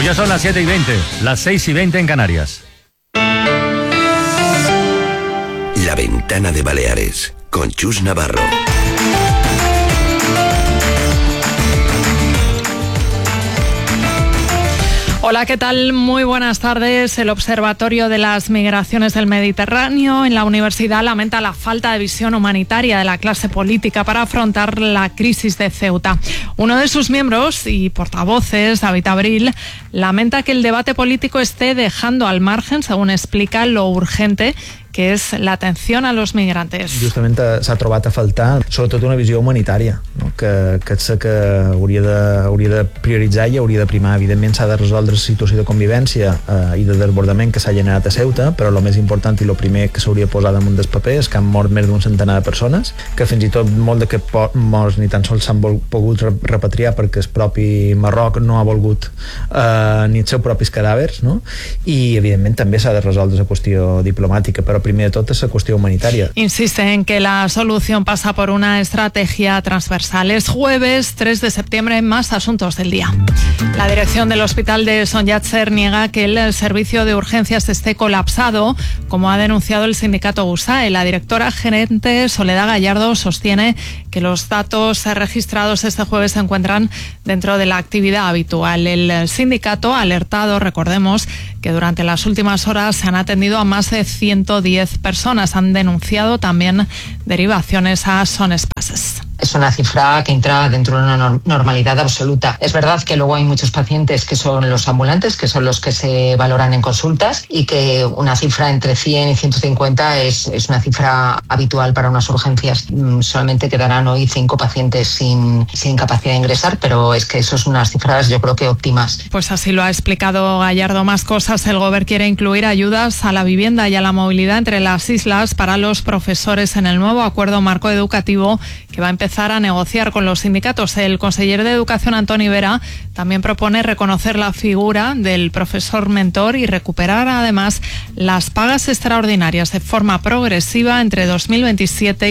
Ya son las 7:20, las 6:20 en Canarias. La Ventana de Baleares, con Chus Navarro. Hola, ¿qué tal? Muy buenas tardes. El Observatorio de las Migraciones del Mediterráneo en la universidad lamenta la falta de visión humanitaria de la clase política para afrontar la crisis de Ceuta. Uno de sus miembros y portavoces, David Abril, lamenta que el debate político esté dejando al margen, según explica, lo urgente que és l'atenció a los migrantes. Justament s'ha trobat a faltar sobretot una visió humanitària, no? que sé que hauria de prioritzar i hauria de primar. Evidentment s'ha de resoldre la situació de convivència i de desbordament que s'ha generat a Ceuta, però el més important i el primer que s'hauria de posar damunt del paper és que han mort més d'un centenar de persones, que fins i tot molt d'aquests morts ni tan sols s'han pogut repatriar perquè el propi Marroc no ha volgut ni els seus propis cadàvers, no? I evidentment també s'ha de resoldre la qüestió diplomàtica, però primer de tot es la cuestión humanitaria. Insiste en que la solución pasa por una estrategia transversal. Es jueves 3 de septiembre, más asuntos del día. La dirección del hospital de Son Yatzer niega que el servicio de urgencias esté colapsado, como ha denunciado el sindicato USAE. La directora gerente Soledad Gallardo sostiene que los datos registrados este jueves se encuentran dentro de la actividad habitual. El sindicato ha alertado, recordemos, que durante las últimas horas se han atendido a más de 110 personas. Han denunciado también derivaciones a Son Espases. Es una cifra que entra dentro de una normalidad absoluta. Es verdad que luego hay muchos pacientes que son los ambulantes, que son los que se valoran en consultas, y que una cifra entre 100 y 150 es una cifra habitual para unas urgencias. Solamente quedarán hoy 5 pacientes sin capacidad de ingresar, pero es que eso son unas cifras yo creo que óptimas. Pues así lo ha explicado Gallardo. Más cosas. El Gobierno quiere incluir ayudas a la vivienda y a la movilidad entre las islas para los profesores en el nuevo acuerdo marco educativo que va a empezar a negociar con los sindicatos. El conseller de Educación, Antoni Vera, también propone reconocer la figura del profesor mentor y recuperar además las pagas extraordinàries de forma progressiva entre 2027 i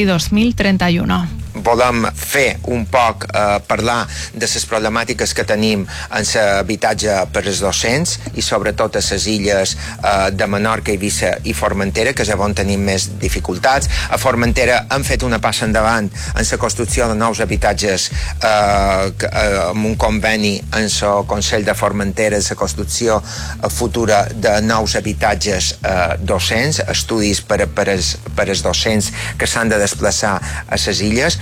2031. Volem fer un poc parlar de les problemàtiques que tenim en l'habitatge per als docents i sobretot a les illes de Menorca, Eivissa i Formentera, que és on tenim més dificultats. A Formentera hem fet una passa endavant en la construcció de nous habitatges amb un conveni en el Consell de Formentera, la construcció futura de nous habitatges docents, estudis per als docents que s'han de desplaçar a les illes.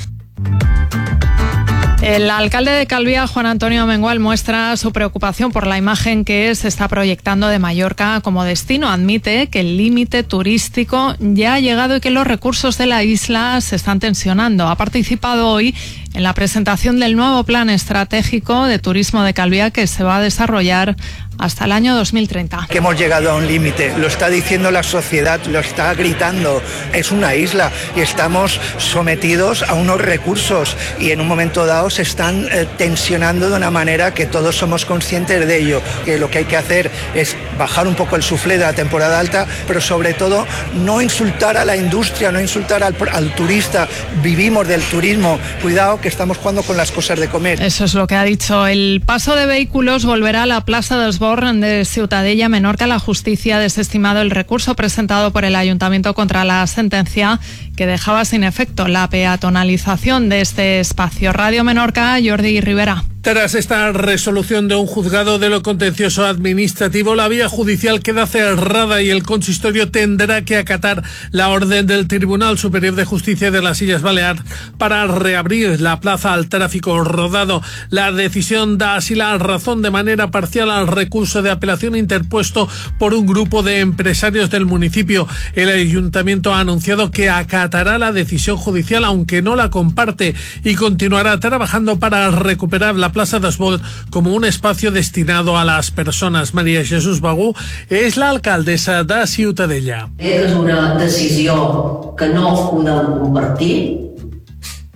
El alcalde de Calviá, Juan Antonio Mengual, muestra su preocupación por la imagen que se está proyectando de Mallorca como destino. Admite que el límite turístico ya ha llegado y que los recursos de la isla se están tensionando. Ha participado hoy en la presentación del nuevo plan estratégico de turismo de Calviá que se va a desarrollar hasta el año 2030. Que hemos llegado a un límite, lo está diciendo la sociedad, lo está gritando. Es una isla y estamos sometidos a unos recursos y en un momento dado se están tensionando de una manera que todos somos conscientes de ello. Que lo que hay que hacer es bajar un poco el suflé de la temporada alta, pero sobre todo no insultar a la industria, no insultar al turista. Vivimos del turismo. Cuidado que estamos jugando con las cosas de comer. Eso es lo que ha dicho. El paso de vehículos volverá a la Plaza dels Born de Ciutadella, Menorca. La justicia ha desestimado el recurso presentado por el ayuntamiento contra la sentencia que dejaba sin efecto la peatonalización de este espacio. Radio Menorca, Jordi Rivera. Tras esta resolución de un juzgado de lo contencioso administrativo, la vía judicial queda cerrada y el consistorio tendrá que acatar la orden del Tribunal Superior de Justicia de las Illes Baleares para reabrir la plaza al tráfico rodado. La decisión da así la razón de manera parcial al recurso de apelación interpuesto por un grupo de empresarios del municipio. El ayuntamiento ha anunciado que acatará la decisión judicial, aunque no la comparte, y continuará trabajando para recuperar la Plaça dels Born como un espacio destinado a las personas. María Jesús Bagú és l'alcaldessa de Ciutadella. És una decisió que no podem compartir,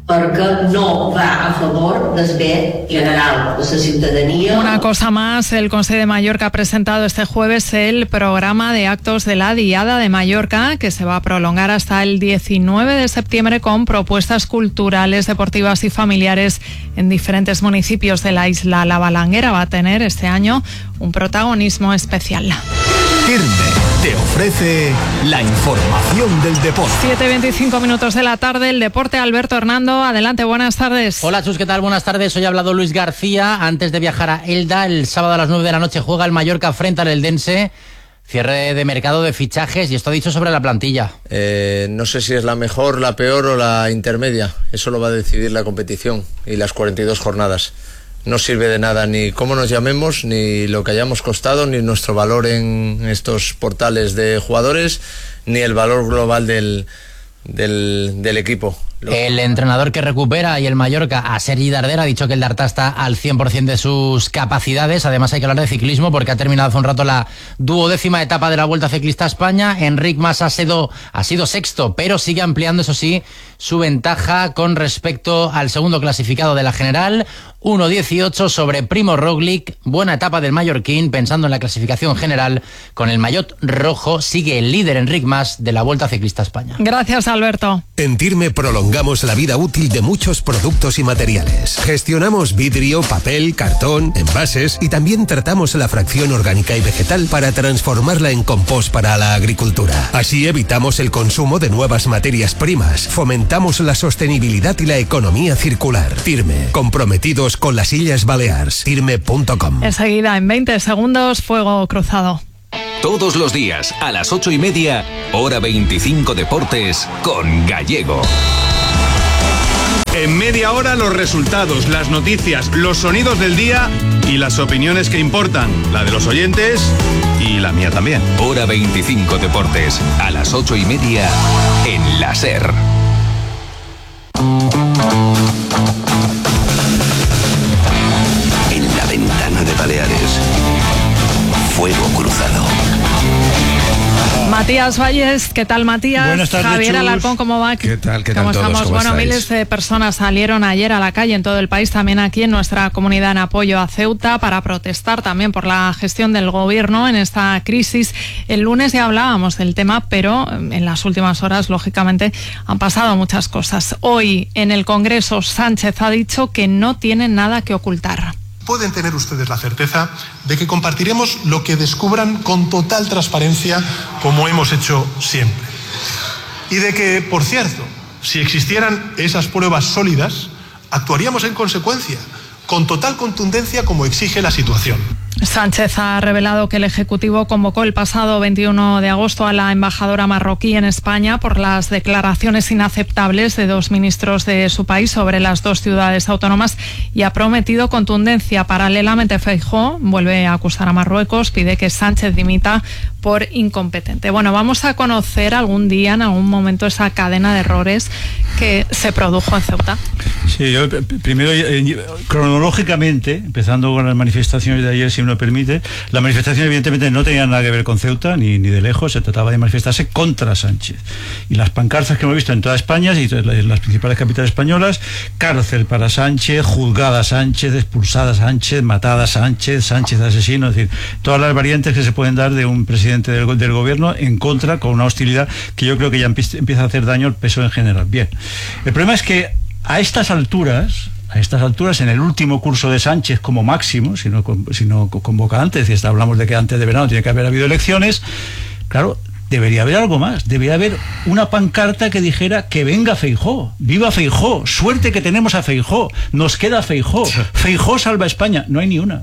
perquè no va a favor del bé general de la ciudadanía. Una cosa más, el Consell de Mallorca ha presentado este jueves el programa de actos de la Diada de Mallorca, que se va a prolongar hasta el 19 de septiembre con propuestas culturales, deportivas y familiares en diferentes municipios de la isla. La Balanguera va a tener este año un protagonismo especial. TIRME te ofrece la información del deporte. 7:25 minutos de la tarde, el deporte. Alberto Hernando, adelante, buenas tardes. Hola Chus, ¿qué tal? Buenas tardes. Hoy ha hablado Luis García. Antes de viajar a Elda, el sábado a las 9 de la noche juega el Mallorca frente al Eldense. Cierre de mercado de fichajes, y esto ha dicho sobre la plantilla. No sé si es la mejor, la peor o la intermedia. Eso lo va a decidir la competición y las 42 jornadas. No sirve de nada ni cómo nos llamemos, ni lo que hayamos costado, ni nuestro valor en estos portales de jugadores, ni el valor global del equipo. El entrenador que recupera y el Mallorca, a Sergi Darder, ha dicho que el Darta está al 100% de sus capacidades. Además hay que hablar de ciclismo porque ha terminado hace un rato la 12ª etapa de la Vuelta Ciclista a España. Enric Mas ha sido sexto, pero sigue ampliando, eso sí, su ventaja con respecto al segundo clasificado de la general. 1:18 sobre Primo Roglic. Buena etapa del mallorquín, pensando en la clasificación general. Con el maillot rojo sigue el líder Enric Mas de la Vuelta Ciclista a España. Gracias, Alberto. En TIRME prolongamos la vida útil de muchos productos y materiales. Gestionamos vidrio, papel, cartón, envases y también tratamos la fracción orgánica y vegetal para transformarla en compost para la agricultura. Así evitamos el consumo de nuevas materias primas, fomentamos la sostenibilidad y la economía circular. TIRME, comprometidos con las Illes Balears. TIRME.com. Enseguida, en 20 segundos, Fuego Cruzado. Todos los días a las 8:30, hora 25 Deportes con Gallego. En media hora los resultados, las noticias, los sonidos del día y las opiniones que importan, la de los oyentes y la mía también. Hora 25 Deportes, a las 8:30 en la SER. En la ventana de Baleares, Fuego Cruzado. Matías Valles, ¿qué tal, Matías? Buenas tardes, Javier Chus. Alarcón, ¿cómo va? ¿Qué tal ¿Cómo todos? estamos? ¿Cómo Bueno, estáis? miles de personas salieron ayer a la calle en todo el país, también aquí en nuestra comunidad, en apoyo a Ceuta, para protestar también por la gestión del gobierno en esta crisis. El lunes ya hablábamos del tema, pero en las últimas horas, lógicamente, han pasado muchas cosas. Hoy, en el Congreso, Sánchez ha dicho que no tiene nada que ocultar. Pueden tener ustedes la certeza de que compartiremos lo que descubran con total transparencia, como hemos hecho siempre. Y de que, por cierto, si existieran esas pruebas sólidas, actuaríamos en consecuencia, con total contundencia como exige la situación. Sánchez ha revelado que el Ejecutivo convocó el pasado 21 de agosto a la embajadora marroquí en España por las declaraciones inaceptables de dos ministros de su país sobre las dos ciudades autónomas y ha prometido contundencia. Paralelamente, Feijóo vuelve a acusar a Marruecos, pide que Sánchez dimita por incompetente. Bueno, vamos a conocer algún día, en algún momento, esa cadena de errores que se produjo en Ceuta. Sí, yo primero, cronológicamente, empezando con las manifestaciones de ayer, si me lo permite, la manifestación evidentemente no tenía nada que ver con Ceuta, ni de lejos, se trataba de manifestarse contra Sánchez. Y las pancartas que hemos visto en toda España, y en las principales capitales españolas: cárcel para Sánchez, juzgada Sánchez, expulsada Sánchez, matada Sánchez, Sánchez asesino, es decir, todas las variantes que se pueden dar de un presidente del gobierno en contra, con una hostilidad que yo creo que ya empieza a hacer daño al PSOE en general. Bien, el problema es que a estas alturas, en el último curso de Sánchez como máximo, si no convoca antes, y hablamos de que antes de verano tiene que haber habido elecciones, claro, debería haber algo más, debería haber una pancarta que dijera que venga Feijóo, viva Feijóo, suerte que tenemos a Feijóo, nos queda Feijóo, Feijóo salva a España. No hay ni una,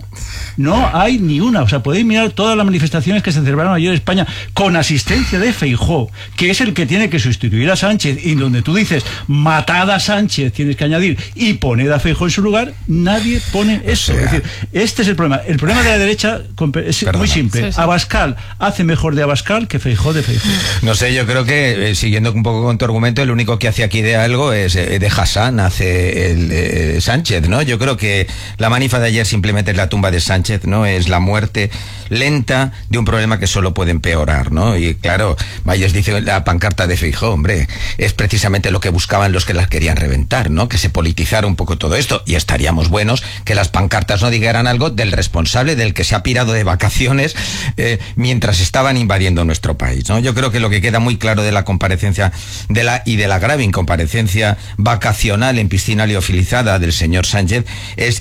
o sea, podéis mirar todas las manifestaciones que se celebraron ayer en España con asistencia de Feijóo, que es el que tiene que sustituir a Sánchez, y donde tú dices matad a Sánchez, tienes que añadir y poned a Feijóo en su lugar. Nadie pone eso. Es decir, este es el problema de la derecha, es muy simple. Sí. Abascal hace mejor de Abascal que Feijóo de Feijóo. No sé, yo creo que, siguiendo un poco con tu argumento, el único que hace aquí de algo es de Hassan, hace el Sánchez, ¿no? Yo creo que la manifa de ayer simplemente es la tumba de Sánchez, ¿no? Es la muerte lenta de un problema que solo puede empeorar, ¿no? Y claro, Valles dice la pancarta de Feijóo, hombre, es precisamente lo que buscaban los que las querían reventar, ¿no? Que se politizara un poco todo esto, y estaríamos buenos que las pancartas no dijeran algo del responsable, del que se ha pirado de vacaciones mientras estaban invadiendo nuestro país, ¿no? Yo creo que lo que queda muy claro de la comparecencia de la grave incomparecencia vacacional en piscina liofilizada del señor Sánchez es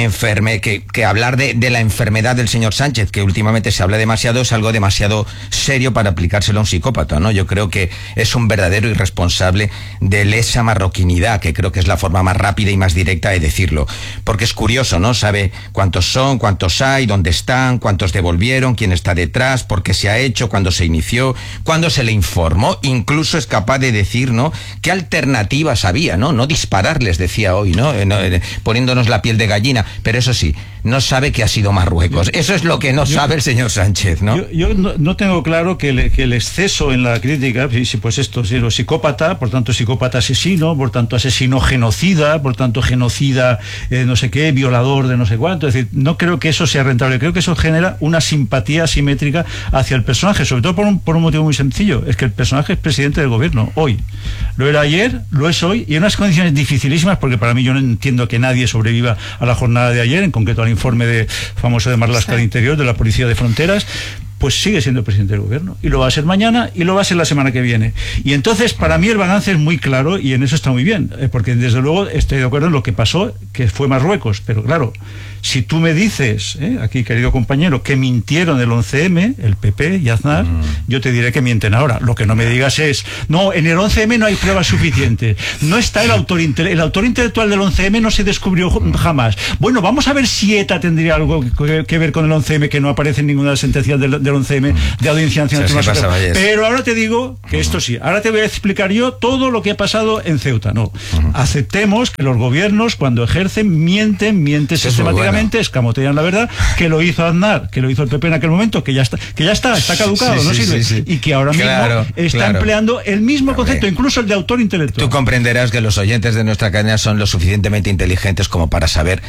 que hablar de la enfermedad del señor Sánchez, que últimamente se habla demasiado, es algo demasiado serio para aplicárselo a un psicópata, ¿no? Yo creo que es un verdadero irresponsable de lesa marroquinidad, que creo que es la forma más rápida y más directa de decirlo, porque es curioso, ¿no? Sabe cuántos son, cuántos hay, dónde están, cuántos devolvieron, quién está detrás, por qué se ha hecho, cuándo se inició, cuándo se le informó, incluso es capaz de decir, ¿no?, qué alternativas había, ¿no? No dispararles, decía hoy, ¿no? Poniéndonos la piel de gallina, pero eso sí, no sabe que ha sido Marruecos. Eso es lo que no sabe el señor Sánchez, ¿no? Yo no tengo claro que el exceso en la crítica, pues esto, si lo psicópata, por tanto psicópata asesino, por tanto asesino genocida, por tanto genocida no sé qué, violador de no sé cuánto, es decir, no creo que eso sea rentable, creo que eso genera una simpatía asimétrica hacia el personaje, sobre todo por un motivo muy sencillo, es que el personaje es presidente del gobierno, hoy. Lo era ayer, lo es hoy, y en unas condiciones dificilísimas, porque para mí yo no entiendo que nadie sobreviva a la jornada de ayer, en concreto al informe famoso de Marlaska de Interior, de la Policía de Fronteras, pues sigue siendo presidente del gobierno, y lo va a ser mañana, y lo va a ser la semana que viene. Y entonces, para mí el balance es muy claro, y en eso está muy bien, porque desde luego estoy de acuerdo en lo que pasó, que fue Marruecos, pero claro, si tú me dices, aquí querido compañero, que mintieron el 11M, el PP y Aznar, yo te diré que mienten ahora. Lo que no me digas es, no, en el 11M no hay pruebas suficientes, no está el autor intelectual del 11M no se descubrió jamás. Bueno, vamos a ver si ETA tendría algo que ver con el 11M, que no aparece en ninguna de las sentencias del 11M de Audiencia Nacional. Pero ahora te digo que esto sí, ahora te voy a explicar yo todo lo que ha pasado en Ceuta. No, aceptemos que los gobiernos cuando ejercen mienten sistemáticamente, escamotean la verdad, que lo hizo Aznar, que lo hizo el PP en aquel momento, que ya está caducado, no sirve, y que ahora mismo está empleando el mismo concepto, incluso el de autor intelectual. Tú comprenderás que los oyentes de nuestra cadena son lo suficientemente inteligentes como para saber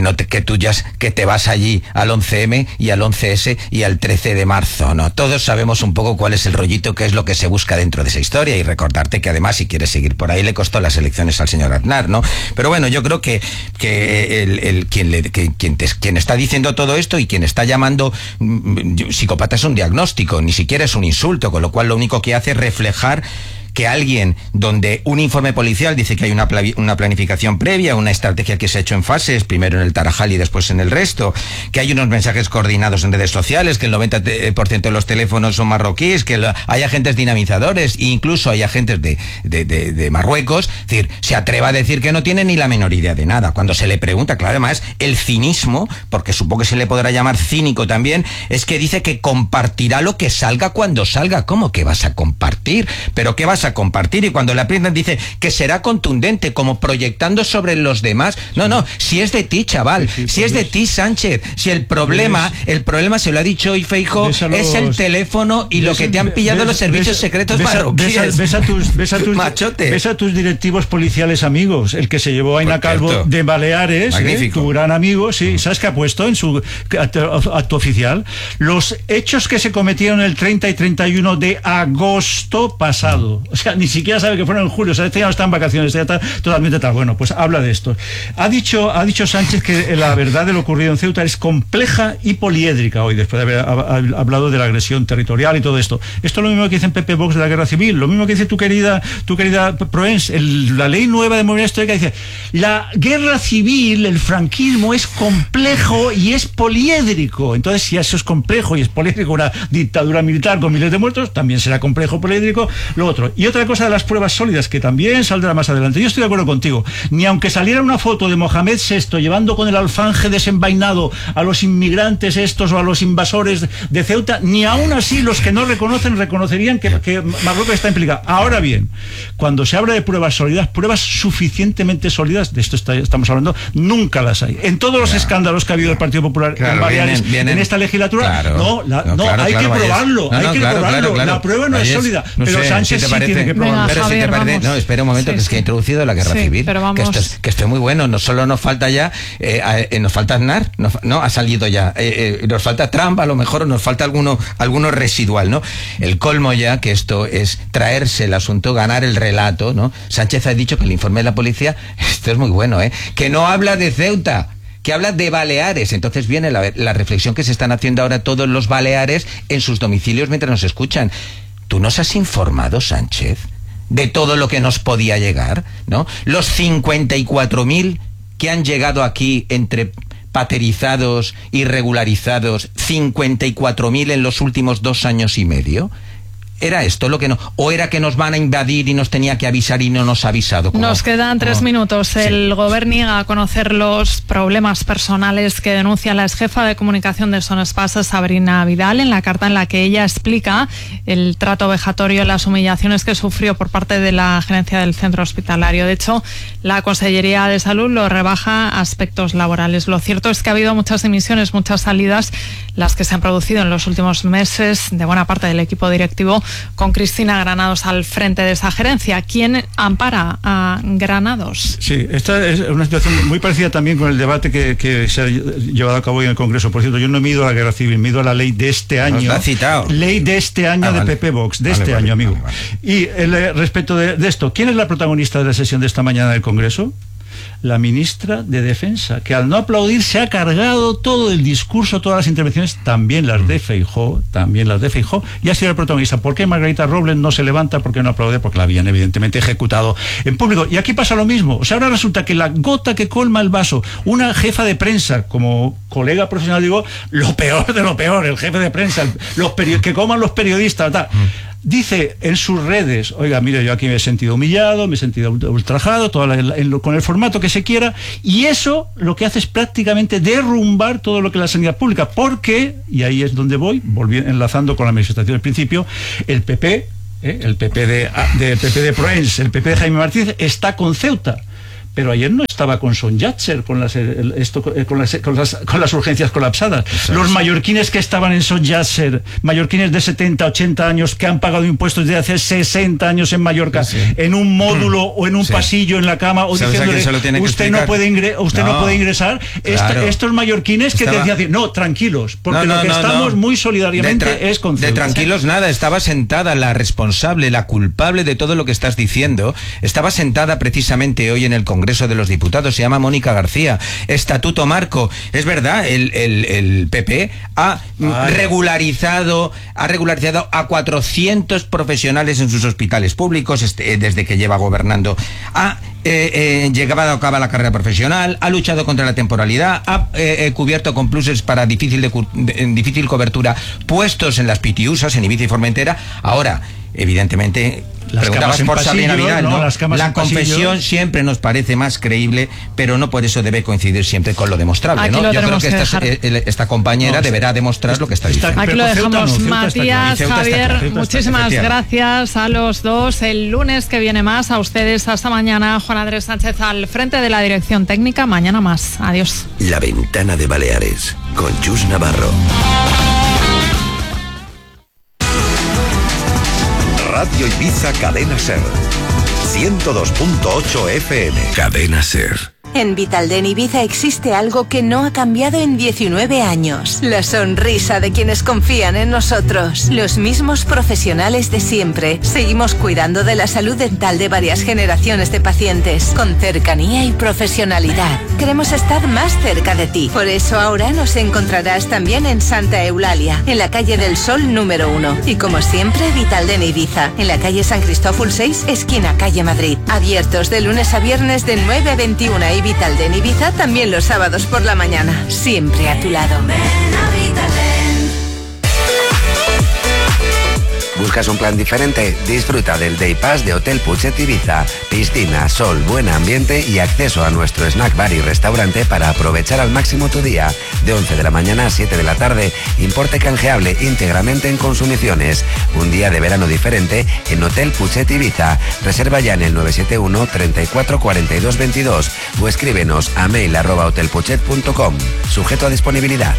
que te vas allí al 11M y al 11S y al 13 de marzo, ¿no? Todos sabemos un poco cuál es el rollito, qué es lo que se busca dentro de esa historia, y recordarte que además, si quieres seguir por ahí, le costó las elecciones al señor Aznar, ¿no? Pero bueno, yo creo que quien está diciendo todo esto y quien está llamando psicópata es un diagnóstico, ni siquiera es un insulto, con lo cual lo único que hace es reflejar que alguien, donde un informe policial dice que hay una planificación previa, una estrategia que se ha hecho en fases, primero en el Tarajal y después en el resto, que hay unos mensajes coordinados en redes sociales, que el 90% de los teléfonos son marroquíes, que hay agentes dinamizadores, e incluso hay agentes de Marruecos, es decir, se atreva a decir que no tiene ni la menor idea de nada. Cuando se le pregunta, claro, además, el cinismo, porque supongo que se le podrá llamar cínico también, es que dice que compartirá lo que salga cuando salga. ¿Cómo que vas a compartir? ¿Pero qué vas a compartir? Y cuando le aprietan dice que será contundente, como proyectando sobre los demás. No, si es de ti, chaval, si es de ti, Sánchez, si el problema se lo ha dicho hoy Feijóo, es el teléfono y lo que te han pillado los servicios secretos marroquíes. Ves a tus directivos policiales amigos, el que se llevó a Aina Calvo de Baleares, tu gran amigo, sí, ¿sabes qué ha puesto en su acto oficial? Los hechos que se cometieron el 30 y 31 de agosto pasado. O sea, ni siquiera sabe que fueron en julio, o sea, este ya no está en vacaciones, este ya está totalmente tal. Bueno, pues habla de esto. Ha dicho Sánchez que la verdad de lo ocurrido en Ceuta es compleja y poliédrica hoy, después de haber hablado de la agresión territorial y todo esto. Esto es lo mismo que dicen Pepe Vox de la guerra civil, lo mismo que dice tu querida Proens, la ley nueva de memoria histórica dice, la guerra civil, el franquismo es complejo y es poliédrico. Entonces, si eso es complejo y es poliédrico, una dictadura militar con miles de muertos, también será complejo, poliédrico, lo otro. Y otra cosa de las pruebas sólidas, que también saldrá más adelante. Yo estoy de acuerdo contigo. Ni aunque saliera una foto de Mohamed VI llevando con el alfanje desenvainado a los inmigrantes estos o a los invasores de Ceuta, ni aún así los que no reconocen reconocerían que Marruecos está implicado. Ahora bien, cuando se habla de pruebas sólidas, pruebas suficientemente sólidas, de esto estamos hablando, nunca las hay. En todos los escándalos que ha habido el Partido Popular en Baleares en esta legislatura, hay que probarlo, la prueba no es sólida, pero Sánchez sí tiene que probarlo. Pero si te parece, no, espera un momento, que es que ha introducido la guerra civil, que esto es muy bueno, no solo nos falta ya, nos falta Aznar, no, ha salido ya, nos falta Trump, a lo mejor nos falta alguno residual, ¿no? El colmo ya, que esto es traerse el asunto, ganar el relato, ¿no? Sánchez ha dicho que el informe de la policía, esto es muy bueno, que no habla de Ceuta, que habla de Baleares. Entonces viene la reflexión que se están haciendo ahora todos los baleares en sus domicilios mientras nos escuchan. ¿Tú nos has informado, Sánchez, de todo lo que nos podía llegar, ¿no? Los 54.000 que han llegado aquí entre paterizados y regularizados, 54.000 en los últimos 2 años y medio. ¿Era esto lo que no? ¿O era que nos van a invadir y nos tenía que avisar y no nos ha avisado? Nos quedan 3 minutos. El Govern niega a conocer los problemas personales que denuncia la exjefa de comunicación de Son Espasa, Sabrina Vidal, en la carta en la que ella explica el trato vejatorio, las humillaciones que sufrió por parte de la gerencia del centro hospitalario. De hecho, la Consellería de Salud lo rebaja a aspectos laborales. Lo cierto es que ha habido muchas dimisiones, muchas salidas, las que se han producido en los últimos meses de buena parte del equipo directivo, con Cristina Granados al frente de esa gerencia. ¿Quién ampara a Granados? Sí, esta es una situación muy parecida también con el debate que se ha llevado a cabo hoy en el Congreso. Por cierto, yo no he ido a la guerra civil, me he ido a la ley de este año. Lo ha citado. Ley de este año de PP Vox, de este año, amigo. Vale. Y respecto de esto, ¿quién es la protagonista de la sesión de esta mañana del Congreso? La ministra de Defensa, que al no aplaudir se ha cargado todo el discurso, todas las intervenciones, también las de Feijóo, y ha sido el protagonista. ¿Por qué Margarita Robles no se levanta? ¿Por qué no aplaude? Porque la habían evidentemente ejecutado en público. Y aquí pasa lo mismo. O sea, ahora resulta que la gota que colma el vaso, una jefa de prensa, como colega profesional digo, lo peor de lo peor, el jefe de prensa, que coman los periodistas, tal. Dice en sus redes, oiga, mire, yo aquí me he sentido humillado, me he sentido ultrajado, con el formato que se quiera, y eso lo que hace es prácticamente derrumbar todo lo que es la sanidad pública, porque, y ahí es donde voy, enlazando con la manifestación del principio, el PP, el PP de Proens, el PP de Jaime Martínez, está con Ceuta. Pero ayer no estaba con Son Yatser, con las urgencias colapsadas. Los mallorquines que estaban en Son Yatser, mallorquines de 70, 80 años, que han pagado impuestos desde hace 60 años en Mallorca, en un módulo o en un pasillo en la cama, o diciéndole, usted no puede ingresar. Claro. Estos mallorquines que te decían, no, tranquilos, porque lo que estamos muy solidariamente es con Ceuta. De tranquilos nada, estaba sentada la responsable, la culpable de todo lo que estás diciendo, estaba sentada precisamente hoy en el Congreso de los Diputados, se llama Mónica García. Estatuto marco. Es verdad, el PP ha regularizado a 400 profesionales en sus hospitales públicos desde que lleva gobernando. Ha llevado a cabo la carrera profesional, ha luchado contra la temporalidad, ha cubierto con pluses para difícil cobertura puestos en las PTUs en Ibiza y Formentera. Ahora, evidentemente, preguntabas por Sabrina Vidal, ¿no? La confesión siempre nos parece más creíble, pero no por eso debe coincidir siempre con lo demostrable, ¿no? Yo creo que esta compañera deberá demostrar lo que está diciendo. Aquí lo dejamos. Matías, Javier, muchísimas gracias a los dos. El lunes que viene más, a ustedes hasta mañana. Juan Andrés Sánchez al frente de la dirección técnica. Mañana más. Adiós. La Ventana de Baleares, con Chus Navarro. Radio Ibiza Cadena Ser. 102.8 FM. Cadena Ser. En Vitalden Ibiza existe algo que no ha cambiado en 19 años. La sonrisa de quienes confían en nosotros. Los mismos profesionales de siempre. Seguimos cuidando de la salud dental de varias generaciones de pacientes, con cercanía y profesionalidad. Queremos estar más cerca de ti. Por eso ahora nos encontrarás también en Santa Eulalia, en la calle del Sol número 1. Y como siempre, Vitalden Ibiza, en la calle San Cristóbal 6, esquina calle Madrid. Abiertos de lunes a viernes de 9 a 21 y Vitalden Ibiza también los sábados por la mañana, siempre a tu lado. ¿Buscas un plan diferente? Disfruta del Day Pass de Hotel Puchet Ibiza. Piscina, sol, buen ambiente y acceso a nuestro snack bar y restaurante para aprovechar al máximo tu día. De 11 de la mañana a 7 de la tarde, importe canjeable íntegramente en consumiciones. Un día de verano diferente en Hotel Puchet Ibiza. Reserva ya en el 971 34 42 22 o escríbenos a mail@hotelpuchet.com. Sujeto a disponibilidad.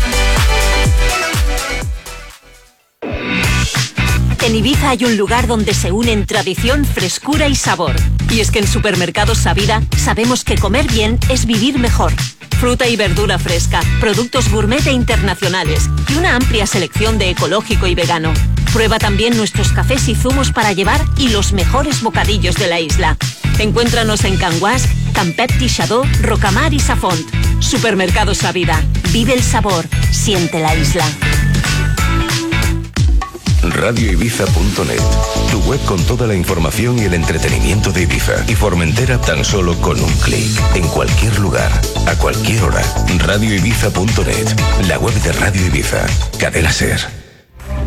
En Ibiza hay un lugar donde se unen tradición, frescura y sabor. Y es que en Supermercados Savida sabemos que comer bien es vivir mejor. Fruta y verdura fresca, productos gourmet e internacionales y una amplia selección de ecológico y vegano. Prueba también nuestros cafés y zumos para llevar y los mejores bocadillos de la isla. Encuéntranos en Can Guas, Campet, Tixador, Rocamar y Safont. Supermercados Savida. Vive el sabor. Siente la isla. radioibiza.net, tu web con toda la información y el entretenimiento de Ibiza y Formentera tan solo con un clic, en cualquier lugar, a cualquier hora. radioibiza.net, la web de Radio Ibiza, Cadena SER.